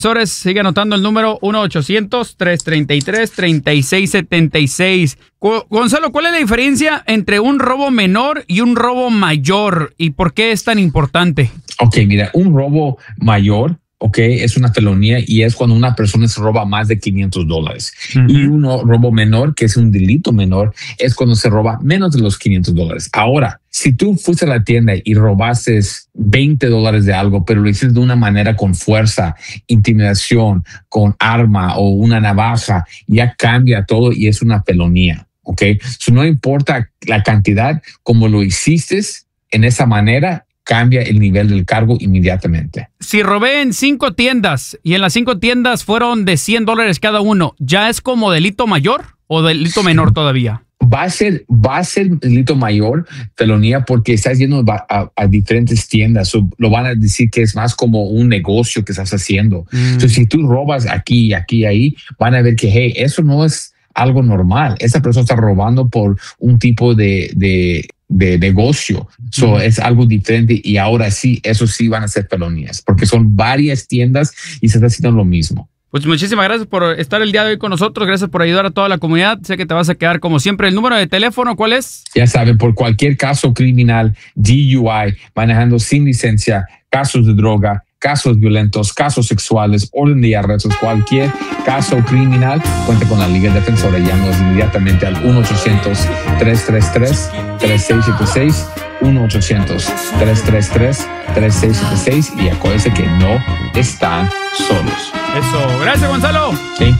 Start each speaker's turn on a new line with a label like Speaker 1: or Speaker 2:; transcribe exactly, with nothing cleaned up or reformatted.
Speaker 1: Sores, sigue anotando el número uno ochocientos, tres treinta y tres, treinta y seis setenta y seis. Gonzalo, ¿cuál es la diferencia entre un robo menor y un robo mayor? ¿Y por qué es tan importante?
Speaker 2: Ok, mira, un robo mayor, ok, es una felonía y es cuando una persona se roba más de quinientos dólares. Uh-huh. Y un robo menor, que es un delito menor, es cuando se roba menos de los quinientos dólares. Ahora, si tú fuiste a la tienda y robaste veinte dólares de algo, pero lo hiciste de una manera con fuerza, intimidación, con arma o una navaja, ya cambia todo y es una felonía. ¿Ok? So, no importa la cantidad, como lo hiciste en esa manera, cambia el nivel del cargo inmediatamente.
Speaker 1: Si robé en cinco tiendas y en las cinco tiendas fueron de cien dólares cada uno, ¿ya es como delito mayor o delito menor todavía?
Speaker 2: Va a ser, va a ser delito mayor, felonía, porque estás yendo a, a, a diferentes tiendas. O lo van a decir que es más como un negocio que estás haciendo. Mm. Entonces, si tú robas aquí, aquí, ahí, van a ver que, hey, eso no es algo normal. Esa persona está robando por un tipo de, de, de negocio. So, mm. Es algo diferente y ahora sí, eso sí van a ser felonías, porque son varias tiendas y se está haciendo lo mismo.
Speaker 1: Pues muchísimas gracias por estar el día de hoy con nosotros. Gracias por ayudar a toda la comunidad. Sé que te vas a quedar como siempre. ¿El número de teléfono cuál es?
Speaker 2: Ya saben, por cualquier caso criminal, D U I, manejando sin licencia, casos de droga, casos violentos, casos sexuales, orden de arrestos, cualquier caso criminal, cuenta con la Liga Defensora. Llámanos inmediatamente al uno ochocientos, tres tres tres, tres seis siete seis, uno ochocientos, tres tres tres, tres seis siete seis y acuérdense que no están solos.
Speaker 1: Eso. Gracias, Gonzalo.
Speaker 2: Thank you.